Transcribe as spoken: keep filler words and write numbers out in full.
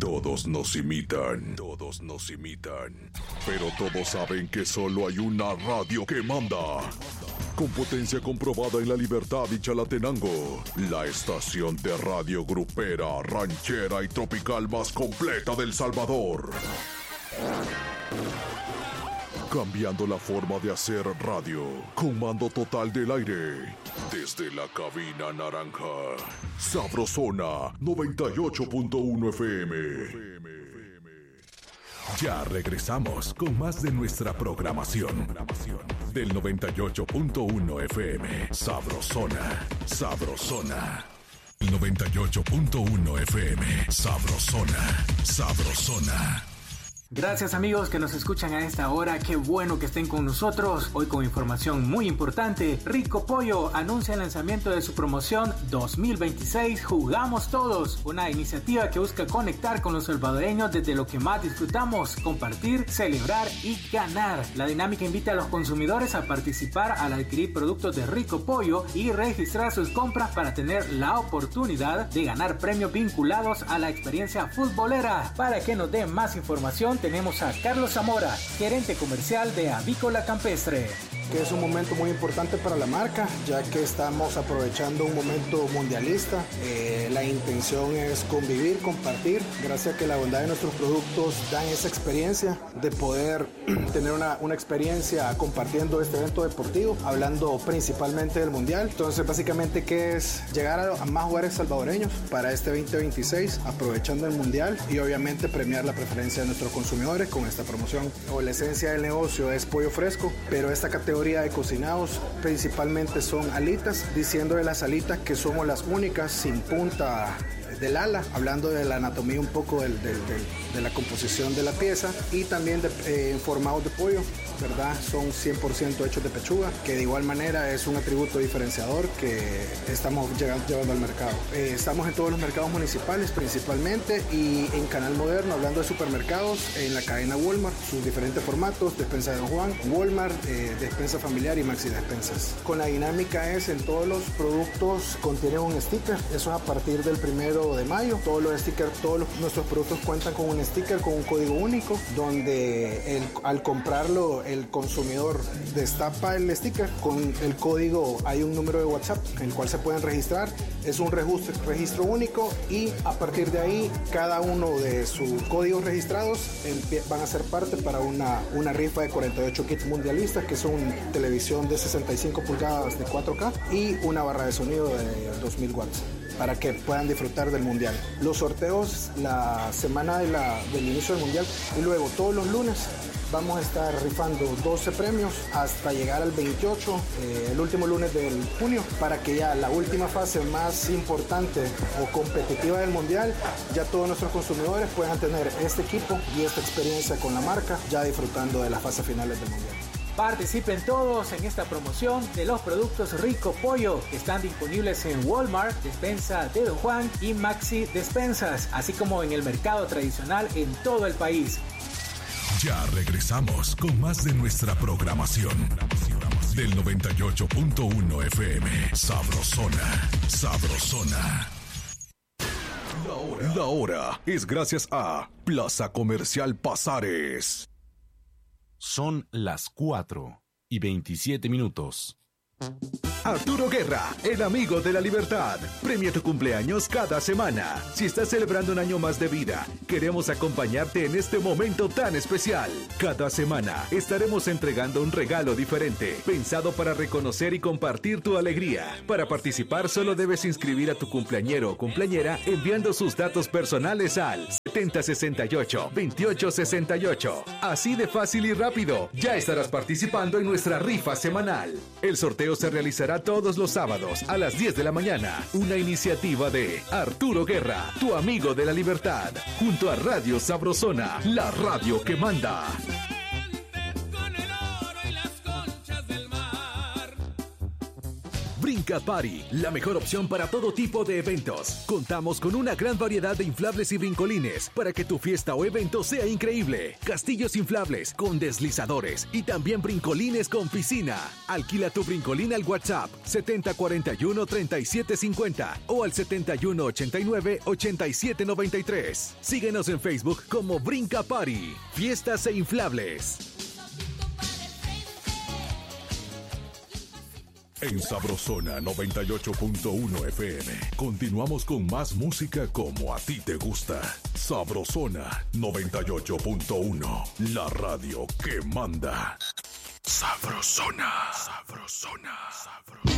Todos nos imitan, todos nos imitan, pero todos saben que solo hay una radio que manda. Con potencia comprobada en La Libertad y Chalatenango, la estación de radio grupera, ranchera y tropical más completa del Salvador. Cambiando la forma de hacer radio, con mando total del aire. Desde la cabina naranja, Sabrosona noventa y ocho punto uno F M. Ya regresamos con más de nuestra programación. Del noventa y ocho punto uno F M, Sabrosona, Sabrosona. noventa y ocho punto uno F M, Sabrosona, Sabrosona. Gracias amigos que nos escuchan a esta hora, qué bueno que estén con nosotros. Hoy con información muy importante, Rico Pollo anuncia el lanzamiento de su promoción dos mil veintiséis Jugamos Todos, una iniciativa que busca conectar con los salvadoreños desde lo que más disfrutamos, compartir, celebrar y ganar. La dinámica invita a los consumidores a participar al adquirir productos de Rico Pollo y registrar sus compras para tener la oportunidad de ganar premios vinculados a la experiencia futbolera. Para que nos dé más información, tenemos a Carlos Zamora, gerente comercial de Avícola Campestre. Que es un momento muy importante para la marca, ya que estamos aprovechando un momento mundialista. Eh, la intención es convivir, compartir, gracias a que la bondad de nuestros productos dan esa experiencia de poder tener una, una experiencia compartiendo este evento deportivo, hablando principalmente del mundial. Entonces, básicamente, ¿qué es? Llegar a, a más jugadores salvadoreños para este veinte veintiséis, aprovechando el mundial y obviamente premiar la preferencia de nuestros consumidores con esta promoción. O la esencia del negocio es pollo fresco, pero esta categoría de cocinados principalmente son alitas, diciendo de las alitas que somos las únicas sin punta del ala, hablando de la anatomía un poco del, del, del, de la composición de la pieza, y también de eh, formados de pollo, ¿verdad? Son cien por ciento hechos de pechuga, que de igual manera es un atributo diferenciador que estamos llegando, llevando al mercado. Eh, estamos en todos los mercados municipales principalmente, y en Canal Moderno, hablando de supermercados, en la cadena Walmart, sus diferentes formatos, despensa de Don Juan, Walmart, eh, despensa familiar y maxi despensas. Con la dinámica es, en todos los productos contienen un sticker, eso es a partir del primero de mayo. Todos los stickers, todos los, nuestros productos cuentan con un sticker, con un código único, donde el, al comprarlo el consumidor destapa el sticker, con el código hay un número de WhatsApp en el cual se pueden registrar, es un registro, registro único, y a partir de ahí cada uno de sus códigos registrados van a ser parte para una, una rifa de cuarenta y ocho kits mundialistas, que son televisión de sesenta y cinco pulgadas de cuatro K y una barra de sonido de dos mil watts, para que puedan disfrutar del mundial. Los sorteos la semana de la, del inicio del mundial, y luego todos los lunes vamos a estar rifando doce premios hasta llegar al veintiocho, eh, el último lunes del junio, para que ya la última fase más importante o competitiva del mundial, ya todos nuestros consumidores puedan tener este equipo y esta experiencia con la marca, ya disfrutando de las fases finales del mundial. Participen todos en esta promoción de los productos Rico Pollo, que están disponibles en Walmart, despensa de Don Juan y Maxi Despensas, así como en el mercado tradicional en todo el país. Ya regresamos con más de nuestra programación. Del noventa y ocho punto uno F M, Sabrosona, Sabrosona. La hora, la hora es gracias a Plaza Comercial Pasares. Son las cuatro y veintisiete minutos. Arturo Guerra, el amigo de la libertad, premia tu cumpleaños cada semana. Si estás celebrando un año más de vida, queremos acompañarte en este momento tan especial. Cada semana estaremos entregando un regalo diferente, pensado para reconocer y compartir tu alegría. Para participar solo debes inscribir a tu cumpleañero o cumpleañera enviando sus datos personales al setenta sesenta y ocho veintiocho sesenta y ocho. Así de fácil y rápido, ya estarás participando en nuestra rifa semanal. El sorteo se realizará todos los sábados a las diez de la mañana. Una iniciativa de Arturo Guerra, tu amigo de la libertad, junto a Radio Sabrosona, la radio que manda. Brinca Party, la mejor opción para todo tipo de eventos. Contamos con una gran variedad de inflables y brincolines para que tu fiesta o evento sea increíble. Castillos inflables con deslizadores y también brincolines con piscina. Alquila tu brincolín al WhatsApp setenta cuarenta y uno treinta y siete cincuenta o al setenta y uno ochenta y nueve ochenta y siete noventa y tres. Síguenos en Facebook como Brinca Party, fiestas e inflables. En Sabrosona noventa y ocho punto uno F M. Continuamos con más música como a ti te gusta. Sabrosona noventa y ocho punto uno. La radio que manda. Sabrosona. Sabrosona. Sabrosona.